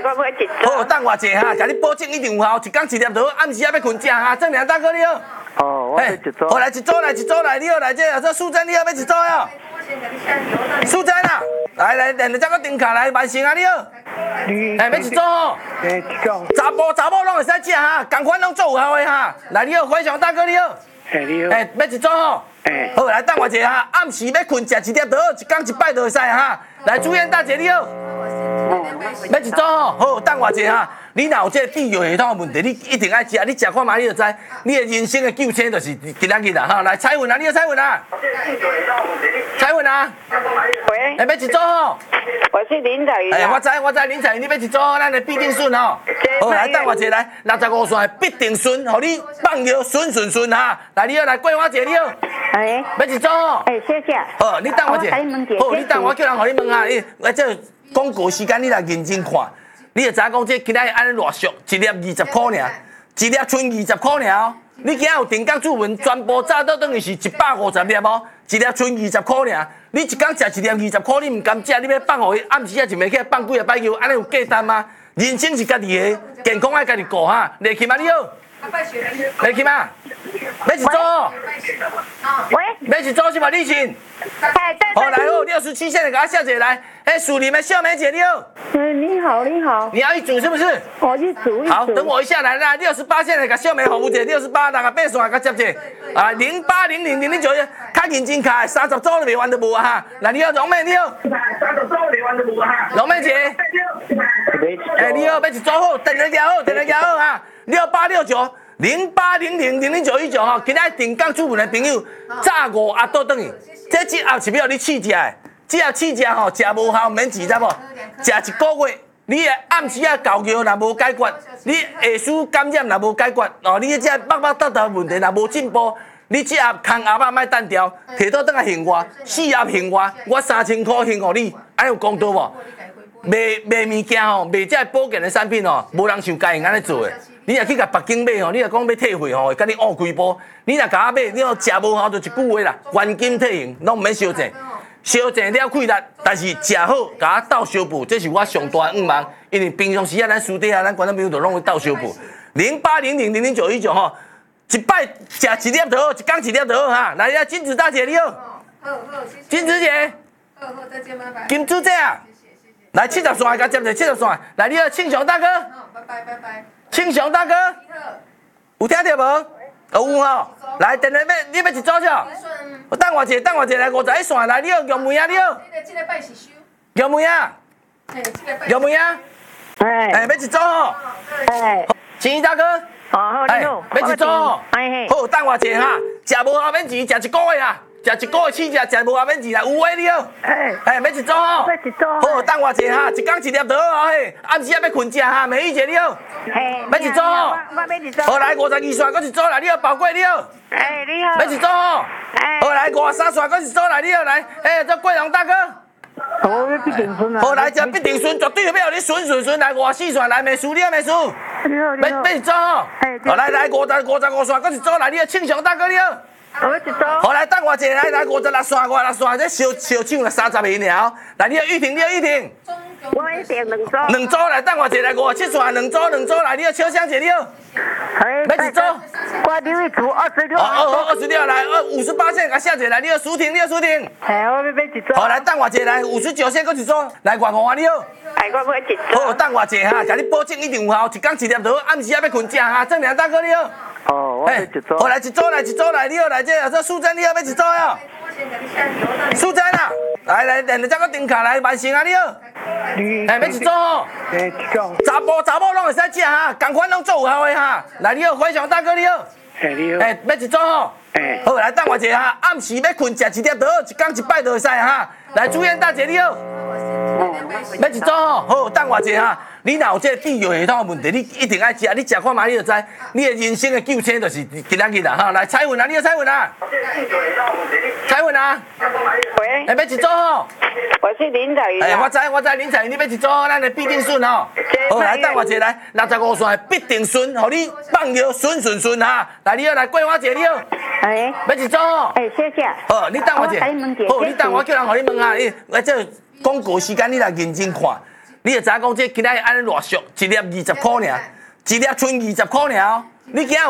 我买一组。 好，等我者哈，甲你保证一定有效，一工一粒就好，暗时还要困食哈。正名大哥你好。 哦，我买一组。 好，来一组来，你好来这素贞你好，要一组哟。素贞啊，来，连这个订卡来，万成啊你好。要一组吼。查某拢会使食哈，同款拢做有效的哈。来你好，怀祥大哥你好。 你好。 要一组吼。好，来等我者哈，暗时要困食一粒就好，一工一摆就会使哈。来，朱燕大姐你好。要一组吼，好，等我者哈。你若有这泌尿系统的问题，你一定爱食，你食看嘛，你就知，你的人生的救星就是今仔日啦哈。来，彩云啊，你好，彩云啊。彩云啊。 喂。 要一组吼。 我是林彩云。 我知林彩云，你要一组，咱的必定顺吼。好，来等我者来，65岁必定顺，互你放尿顺哈。来，你好，来桂花姐你好。要一组吼。 谢谢。 好，你等我者。好，你等我叫人互你问哈。这广告时间你来认真看。你就知影讲，这今仔日安尼偌俗，一粒20块尔，一粒剩20块尔哦。你今仔有定岗注文，全部炸到等于是150粒哦，一粒剩20块尔。你一工食一粒20块，你唔甘食，你要放互伊，暗时啊就袂起来放几个摆球，安尼有价值吗？人生是家己的，健康爱家己顾哈。丽琴啊，你好。丽琴啊，要一组哦。 喂。 要一组是嘛？李琴。好，来好，67线的给他下姐来。树林的秀梅姐你好。 你好。 你要一组是不是？ 我一组。 好，等我一下来啦。68线的给秀梅服务姐，68那个变数给接者。啊，08000009，较认真卡，30组都未完都无啊哈。来，你好，荣妹你好。30组未完都无啊哈。荣妹姐。你好，要一组好，电话好哈。68690800000919哈，今仔定岗主文的朋友，早5盒倒转去，这盒是要你试食的，这盒试食吼，食无效免钱，知无？食1个月，你的暗时啊搞尿若无解决，你下属感染若无解决，哦，你这肉搭问题若无进步，你这盒空盒啊莫单调，摕倒转来还我，4盒还我3000块还互你，安有公道无？卖物件吼，卖这保健的产品吼，无人像家己安尼做的。你若去甲北京买吼，你若讲要退费吼，甲你恶几波。你若甲我买，你讲食无效就一句话啦，原金退现，拢毋免烧钱。烧钱了亏力，但是食好，甲我斗相补，这是我上大愿望。因为平常时啊，咱私底下咱观众朋友就拢会斗相补。0800000919吼，一摆食一粒就好，一工一粒就好哈。来呀，金子大姐你好。好，谢谢。金子姐。好，再见，拜拜。金子姐啊。来70线，甲接者70线。来，你好，庆雄大哥。好，拜拜。庆雄大哥，有听到无？有吼。来，电话你要一组少？我等我一下来51线。来，你好，玉梅啊，你好。这个拜是收。玉梅啊。玉梅啊。要一组吼。青衣大哥。 好，你好。 要一组吼。好，等我一下哈，食无效免钱，食1个月啊。食1个月试食无效免钱啦，有诶你好。要一组吼。好，等我一下哈，一工一粒就好嘿。暗时还要困食哈，美玉姐你好。要一组吼。 我要一组。 好，来52线，搁一组来，你好，宝贵你好。 你好。 要一组吼。好，来53线，搁一组来，你好来。这桂荣大哥。 我要必定顺啊。 好，来这必定顺，绝对要互你顺来54线来，美叔你好，美叔。 你好。 要一组吼。好，来55线，搁一组来，你好，庆雄大哥你好。 我要一组。 好，来等我一下，来56线，这小抢了30个尔。来，你好，玉婷， 我一定2组。 2组来，等我一下来57线，2组来，你好，秋香姐你好。要一组。 我留一组26。 好，26来，58线，甲下一来，你好，舒婷。 我要一组。 好，来等我一下来59线，搁一组，来55啊，你好。 我要一组。 好，等我一下哈，甲你保证一定有效，一工一粒就好，暗时还要困食哈。正名大哥你好。 我要一组。 好，来一组来，你好，来这素贞你好，要一组哟。素贞啊，来，连这个订卡来，万成啊你好。要一组吼。查某拢会使食哈，同款拢做有效的哈。来，你好，怀祥大哥你好。 你好。 要一组吼。好，来等我一下哈，暗时要困食一粒就好，一工一摆就会使哈。来，朱燕大姐你好。要一组吼，好，等我一下哈。你若有这泌尿系统的问题，你一定爱食，你食看嘛，你就知，你的人生的救星就是今仔日啦哈。来，彩云啊，你好，彩云啊。喂。要一组吼。 我是林彩云。 我知林彩云，你要一组，咱的必定顺吼。好，来等我一下来，65线必定顺，互你放尿顺哈。来，你好，来桂花姐你好。要一组吼。 谢谢。 好，你等我一下。好，你等我叫人互你问哈。这广告时间你来认真看。 你会知影讲这今仔日安尼偌俗，一粒20块尔，一粒剩20块尔哦。你今仔有